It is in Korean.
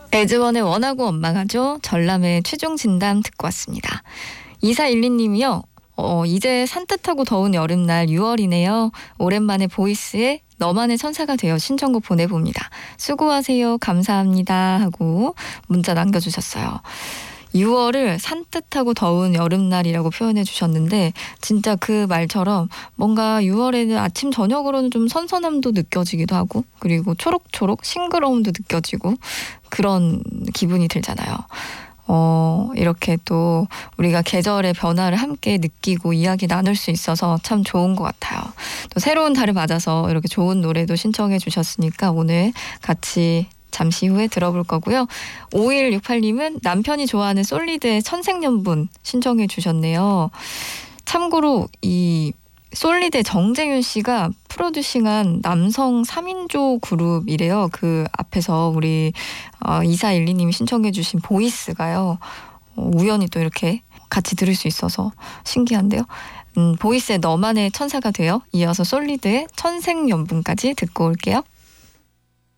에즈원의 원하고 원망하죠. 전람회 최종 진담 듣고 왔습니다. 2412님이요. 이제 산뜻하고 더운 여름날 6월이네요. 오랜만에 보이스에 너만의 천사가 되어 신청곡 보내봅니다. 수고하세요. 감사합니다. 하고 문자 남겨주셨어요. 6월을 산뜻하고 더운 여름날이라고 표현해 주셨는데 진짜 그 말처럼 뭔가 6월에는 아침 저녁으로는 좀 선선함도 느껴지기도 하고 그리고 초록초록 싱그러움도 느껴지고 그런 기분이 들잖아요. 이렇게 또 우리가 계절의 변화를 함께 느끼고 이야기 나눌 수 있어서 참 좋은 것 같아요. 또 새로운 달을 맞아서 이렇게 좋은 노래도 신청해 주셨으니까 오늘 같이 잠시 후에 들어볼 거고요. 5168님은 남편이 좋아하는 솔리드의 천생연분 신청해 주셨네요. 참고로 이 솔리드의 정재윤 씨가 프로듀싱한 남성 3인조 그룹이래요. 그 앞에서 우리 2412님이 신청해 주신 보이스가요. 우연히 또 이렇게 같이 들을 수 있어서 신기한데요. 보이스의 너만의 천사가 되어 이어서 솔리드의 천생연분까지 듣고 올게요.